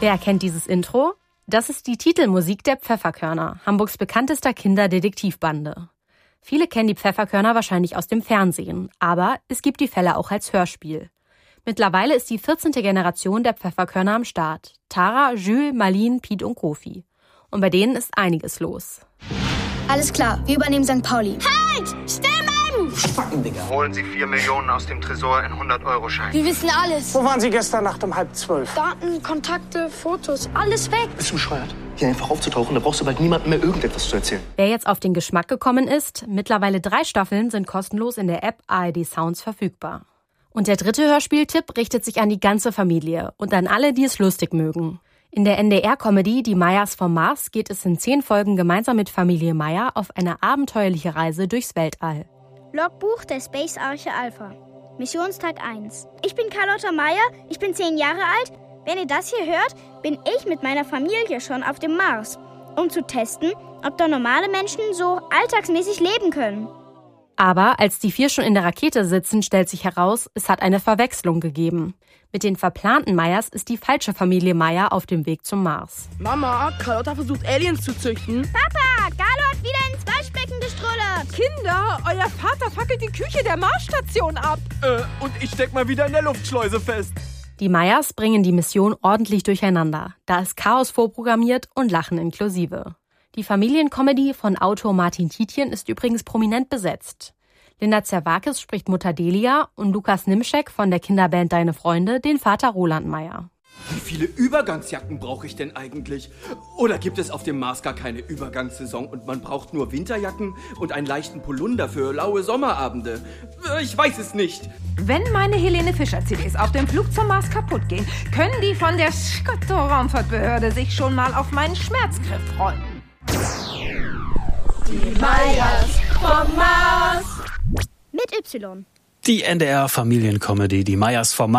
Wer kennt dieses Intro? Das ist die Titelmusik der Pfefferkörner, Hamburgs bekanntester Kinderdetektivbande. Viele kennen die Pfefferkörner wahrscheinlich aus dem Fernsehen, aber es gibt die Fälle auch als Hörspiel. Mittlerweile ist die 14. Generation der Pfefferkörner am Start. Tara, Jules, Marlene, Piet und Kofi. Und bei denen ist einiges los. Alles klar, wir übernehmen St. Pauli. Halt! Stimmen! Spacken, Digga. Holen Sie 4 Millionen aus dem Tresor in 100-Euro-Scheinen. Wir wissen alles. Wo waren Sie gestern Nacht um 11:30? Daten, Kontakte, Fotos, alles weg. Bist du bescheuert? Hier einfach aufzutauchen, da brauchst du bald niemandem mehr irgendetwas zu erzählen. Wer jetzt auf den Geschmack gekommen ist, mittlerweile 3 Staffeln sind kostenlos in der App ARD Sounds verfügbar. Und der dritte Hörspieltipp richtet sich an die ganze Familie und an alle, die es lustig mögen. In der NDR-Comedy Die Meyers vom Mars geht es in 10 Folgen gemeinsam mit Familie Meyer auf eine abenteuerliche Reise durchs Weltall. Logbuch der Space Arche Alpha. Missionstag 1. Ich bin Carlotta Meyer, ich bin 10 Jahre alt. Wenn ihr das hier hört, bin ich mit meiner Familie schon auf dem Mars, um zu testen, ob da normale Menschen so alltagsmäßig leben können. Aber als die 4 schon in der Rakete sitzen, stellt sich heraus, es hat eine Verwechslung gegeben. Mit den verplanten Meyers ist die falsche Familie Meyer auf dem Weg zum Mars. Mama, Carlotta versucht Aliens zu züchten. Papa, Carlo hat wieder ins Waschbecken gestrullert. Kinder, euer Vater fackelt die Küche der Marsstation ab. Und ich steck mal wieder in der Luftschleuse fest. Die Meyers bringen die Mission ordentlich durcheinander. Da ist Chaos vorprogrammiert und Lachen inklusive. Die Familiencomedy von Autor Martin Tietjen ist übrigens prominent besetzt. Linda Zerwakis spricht Mutter Delia und Lukas Nimschek von der Kinderband Deine Freunde den Vater Roland Meyer. Wie viele Übergangsjacken brauche ich denn eigentlich? Oder gibt es auf dem Mars gar keine Übergangssaison und man braucht nur Winterjacken und einen leichten Polunder für laue Sommerabende? Ich weiß es nicht. Wenn meine Helene Fischer-CDs auf dem Flug zum Mars kaputt gehen, können die von der Raumfahrtbehörde sich schon mal auf meinen Schmerzgriff freuen. Die Meyers vom Mars. Mit Y. Die NDR-Familiencomedy Die Meyers vom Mars